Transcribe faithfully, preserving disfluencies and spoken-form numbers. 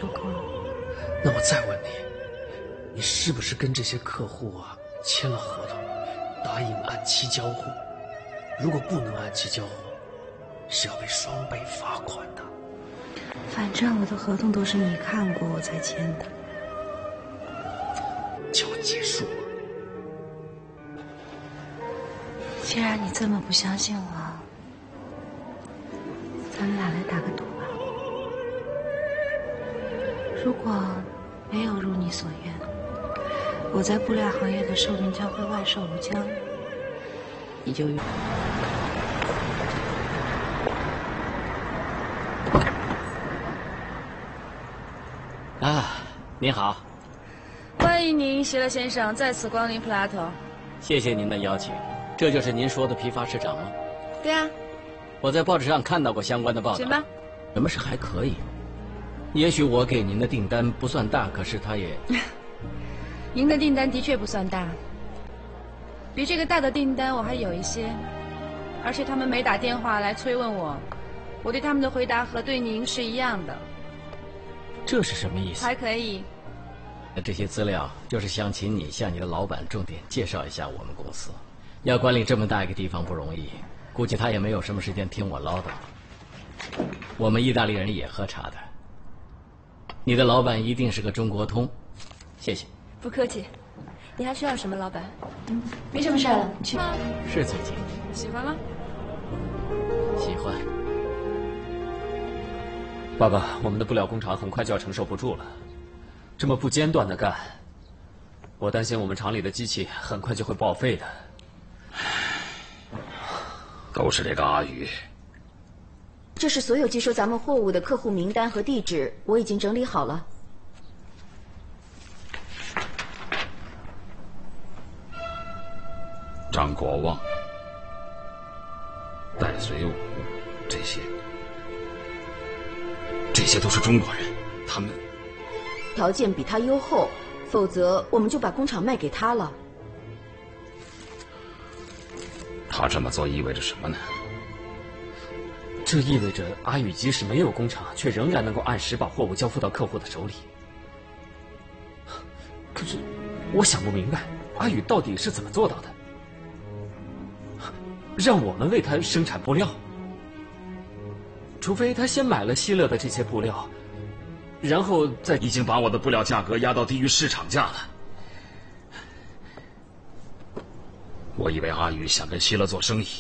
收购了。 那我再问你，你是不是跟这些客户啊签了合同，答应按期交货？如果不能按期交货，是要被双倍罚款的。 反正我的合同都是你看过我才签的。 叫我结束吧。 既然你这么不相信我，咱们俩来打个赌吧。如果没有如你所愿，我在布料行业的寿命将会万寿无疆，你就啊，您好， 欢迎您，席勒先生再次光临普拉头。 谢谢您的邀请。这就是您说的批发市场吗？ 对啊， 我在报纸上看到过相关的报道。 行吧， 什么是还可以？也许我给您的订单不算大，可是它也…… 您的订单的确不算大，比这个大的订单我还有一些，而且他们没打电话来催问我，我对他们的回答和对您是一样的。 这是什么意思？ 还可以。 这些资料就是想请你向你的老板重点介绍一下我们公司。要管理这么大一个地方不容易，估计他也没有什么时间听我唠叨。我们意大利人也喝茶的。你的老板一定是个中国通，谢谢。 不客气。你还需要什么，老板？ 嗯，没什么事了，你去。 是最近。 喜欢吗？ 喜欢。 爸爸，我们的布料工厂很快就要承受不住了，这么不间断的干，我担心我们厂里的机器很快就会报废的。 都是这个阿宇。 这是所有接收咱们货物的客户名单和地址，我已经整理好了。 张国旺、戴随武，这些，这些都是中国人，他们条件比他优厚，否则我们就把工厂卖给他了。 他这么做意味着什么呢？ 这意味着阿宇即使没有工厂，却仍然能够按时把货物交付到客户的手里。可是，我想不明白，阿宇到底是怎么做到的？让我们为他生产布料，除非他先买了希勒的这些布料，然后再已经把我的布料价格压到低于市场价了。我以为阿宇想跟希勒做生意，